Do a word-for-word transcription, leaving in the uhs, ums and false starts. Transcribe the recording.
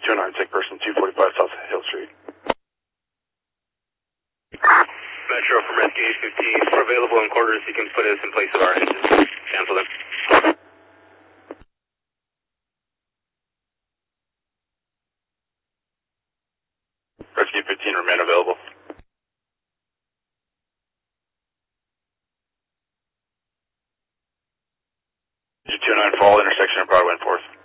two oh nine, sick person, two forty-five South Hill Street. Metro from Rescue H fifteen, for available in quarters, you can put us in place of our engines. Cancel them. Rescue fifteen, remain available. two oh nine, fall intersection of Broadway and fourth.